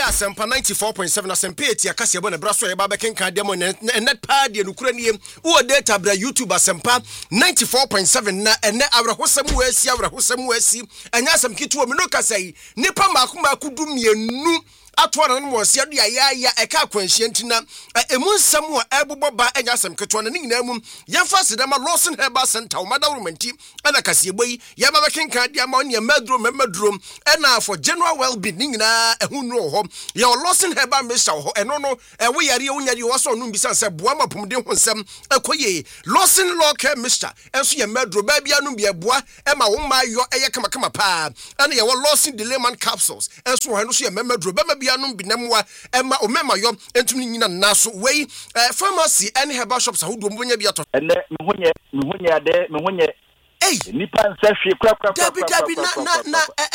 Asempa 94.7 Asempa eti akase ebo na braso ye ba bekenka demo net pad ye nukura nie wo data bra YouTube Asempa 94.7 na ene awrahosam wasi anya asem kitu o me no kasai nipa maako du mienu atwara no mo sia do ya eka kwanhia ntina emu nsam a ebobo ba anya asem keto na nyina mu yemfa sedama Lawson Herbal Center o madawrumanti ana kasebo yi ya ba bekenka dia ma ne maduro ena for general well-being nyina ehunu ho ya Lawson Herbal Mixture ho eno no wo yare wo nyare wo so no mbisa se boa mapomde ho nsem ekoye Lawson Local Mixture enso ya maduro ba bia no bia boa ema wo ma yo eye kama pa ana ya Lawson Delayman capsules enso ho no so ya maduro ba bia no binamwa ema omema yo entumi nyina naso wei pharmacy and herbal shops ahodo mbonya bia to ene mehunye nipa nse hwe kra dabi na